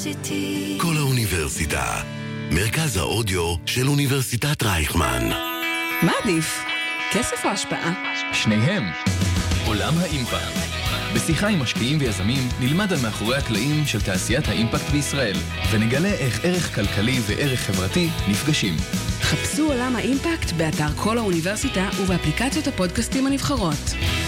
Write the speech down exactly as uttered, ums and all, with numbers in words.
University. כל האוניברסיטה, מרכז האודיו של אוניברסיטת רייכמן. מה עדיף? כסף או השפעה? שניהם. עולם האימפקט. בשיחה עם משקיעים ויזמים נלמד על מאחורי הקלעים של תעשיית האימפקט בישראל, ונגלה איך ערך כלכלי וערך חברתי נפגשים. חפשו עולם האימפקט באתר כל האוניברסיטה ובאפליקציות הפודקאסטים הנבחרות.